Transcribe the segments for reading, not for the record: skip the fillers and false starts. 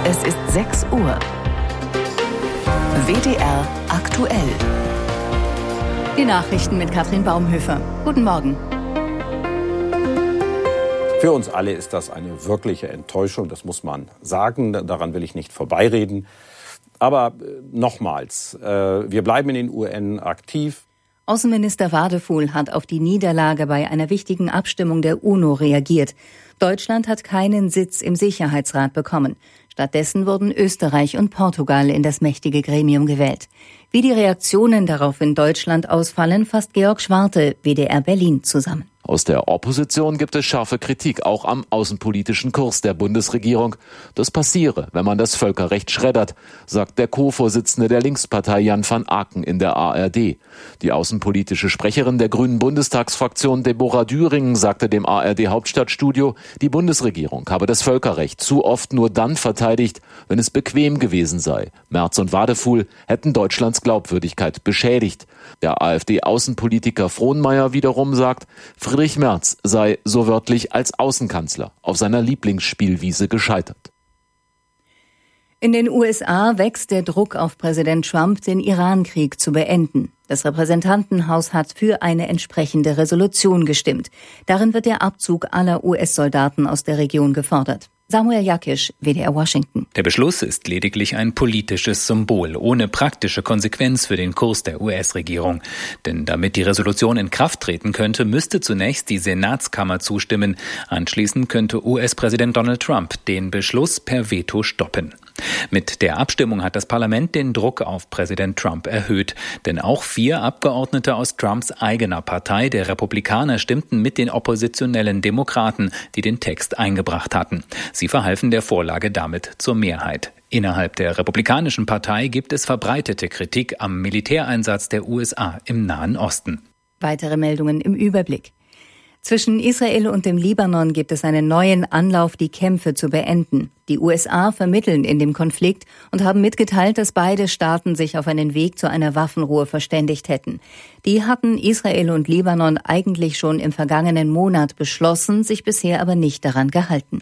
Es ist 6 Uhr. WDR aktuell. Die Nachrichten mit Katrin Baumhöfer. Guten Morgen. Für uns alle ist das eine wirkliche Enttäuschung, das muss man sagen. Daran will ich nicht vorbeireden. Aber nochmals, wir bleiben in den UN aktiv. Außenminister Wadefuhl hat auf die Niederlage bei einer wichtigen Abstimmung der UNO reagiert. Deutschland hat keinen Sitz im Sicherheitsrat bekommen. Stattdessen wurden Österreich und Portugal in das mächtige Gremium gewählt. Wie die Reaktionen darauf in Deutschland ausfallen, fasst Georg Schwarte, WDR Berlin, zusammen. Aus der Opposition gibt es scharfe Kritik, auch am außenpolitischen Kurs der Bundesregierung. Das passiere, wenn man das Völkerrecht schreddert, sagt der Co-Vorsitzende der Linkspartei Jan van Aken in der ARD. Die außenpolitische Sprecherin der Grünen Bundestagsfraktion Deborah Düringen sagte dem ARD-Hauptstadtstudio, die Bundesregierung habe das Völkerrecht zu oft nur dann verteidigt, wenn es bequem gewesen sei. Merz und Wadefuhl hätten Deutschlands Glaubwürdigkeit beschädigt. Der AfD-Außenpolitiker Frohnmeier wiederum sagt, Friedrich Merz sei so wörtlich als Außenkanzler auf seiner Lieblingsspielwiese gescheitert. In den USA wächst der Druck auf Präsident Trump, den Iran-Krieg zu beenden. Das Repräsentantenhaus hat für eine entsprechende Resolution gestimmt. Darin wird der Abzug aller US-Soldaten aus der Region gefordert. Samuel Jakisch, WDR Washington. Der Beschluss ist lediglich ein politisches Symbol, ohne praktische Konsequenz für den Kurs der US-Regierung. Denn damit die Resolution in Kraft treten könnte, müsste zunächst die Senatskammer zustimmen. Anschließend könnte US-Präsident Donald Trump den Beschluss per Veto stoppen. Mit der Abstimmung hat das Parlament den Druck auf Präsident Trump erhöht. Denn auch 4 Abgeordnete aus Trumps eigener Partei, der Republikaner, stimmten mit den oppositionellen Demokraten, die den Text eingebracht hatten. Sie verhalfen der Vorlage damit zur Mehrheit. Innerhalb der Republikanischen Partei gibt es verbreitete Kritik am Militäreinsatz der USA im Nahen Osten. Weitere Meldungen im Überblick. Zwischen Israel und dem Libanon gibt es einen neuen Anlauf, die Kämpfe zu beenden. Die USA vermitteln in dem Konflikt und haben mitgeteilt, dass beide Staaten sich auf einen Weg zu einer Waffenruhe verständigt hätten. Die hatten Israel und Libanon eigentlich schon im vergangenen Monat beschlossen, sich bisher aber nicht daran gehalten.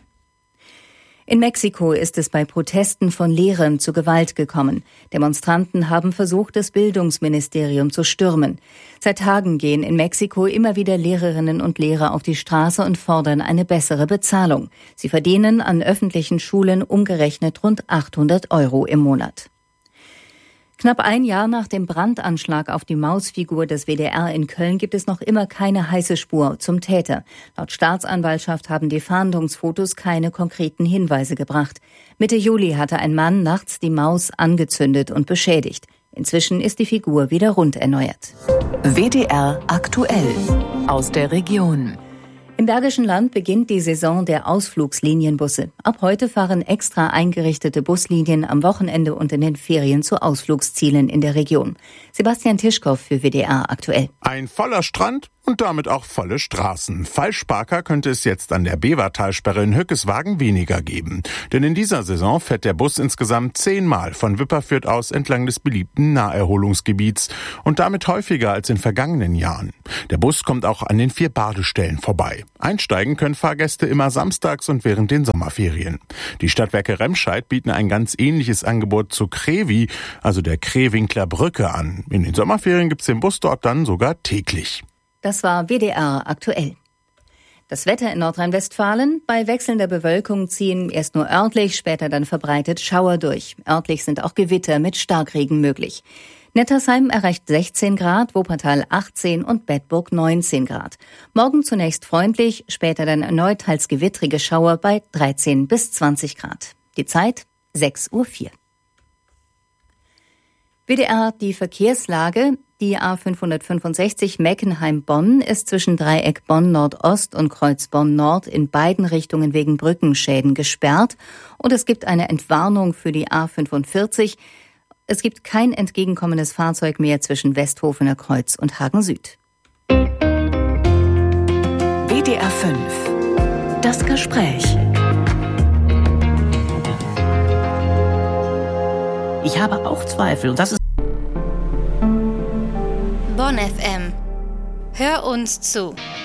In Mexiko ist es bei Protesten von Lehrern zu Gewalt gekommen. Demonstranten haben versucht, das Bildungsministerium zu stürmen. Seit Tagen gehen in Mexiko immer wieder Lehrerinnen und Lehrer auf die Straße und fordern eine bessere Bezahlung. Sie verdienen an öffentlichen Schulen umgerechnet rund 800 € im Monat. Knapp ein Jahr nach dem Brandanschlag auf die Mausfigur des WDR in Köln gibt es noch immer keine heiße Spur zum Täter. Laut Staatsanwaltschaft haben die Fahndungsfotos keine konkreten Hinweise gebracht. Mitte Juli hatte ein Mann nachts die Maus angezündet und beschädigt. Inzwischen ist die Figur wieder rund erneuert. WDR aktuell aus der Region. Im Bergischen Land beginnt die Saison der Ausflugslinienbusse. Ab heute fahren extra eingerichtete Buslinien am Wochenende und in den Ferien zu Ausflugszielen in der Region. Sebastian Tischkow für WDR aktuell. Ein voller Strand und damit auch volle Straßen. Falschparker könnte es jetzt an der Bevertalsperre in Hückeswagen weniger geben. Denn in dieser Saison fährt der Bus insgesamt 10-mal von Wipperfürth aus entlang des beliebten Naherholungsgebiets und damit häufiger als in vergangenen Jahren. Der Bus kommt auch an den 4 Badestellen vorbei. Einsteigen können Fahrgäste immer samstags und während den Sommerferien. Die Stadtwerke Remscheid bieten ein ganz ähnliches Angebot zu Krevi, also der Krewinkler Brücke, an. In den Sommerferien gibt's den Bus dort dann sogar täglich. Das war WDR aktuell. Das Wetter in Nordrhein-Westfalen: Bei wechselnder Bewölkung ziehen erst nur örtlich, später dann verbreitet Schauer durch. Örtlich sind auch Gewitter mit Starkregen möglich. Nettersheim erreicht 16 Grad, Wuppertal 18 und Bedburg 19 Grad. Morgen zunächst freundlich, später dann erneut teils gewittrige Schauer bei 13 bis 20 Grad. Die Zeit 6:04 Uhr. WDR die Verkehrslage. Die A565 Meckenheim-Bonn ist zwischen Dreieck Bonn Nordost und Kreuz Bonn Nord in beiden Richtungen wegen Brückenschäden gesperrt. Und es gibt eine Entwarnung für die A45. Es gibt kein entgegenkommendes Fahrzeug mehr zwischen Westhofener Kreuz und Hagen Süd. WDR 5. Das Gespräch. Ich habe auch Zweifel und das ist Bonn FM. Hör uns zu.